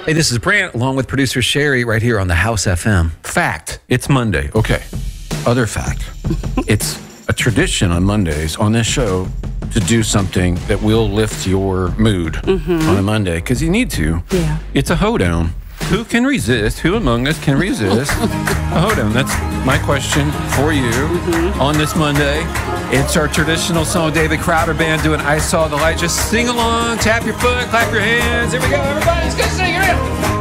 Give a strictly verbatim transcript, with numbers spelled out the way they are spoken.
Hey, this is Brant, along with producer Sherry, right here on the House F M. Fact, it's Monday. Okay. Other fact, it's a tradition on Mondays on this show to do something that will lift your mood mm-hmm. on a Monday, because you need to. Yeah. It's a hoedown. Who can resist? Who among us can resist a hoedown? That's my question for you mm-hmm. on this Monday. It's our traditional song, David Crowder Band doing I Saw the Light. Just sing along, tap your foot, clap your hands. Here we go, everybody. Let's go sing it in.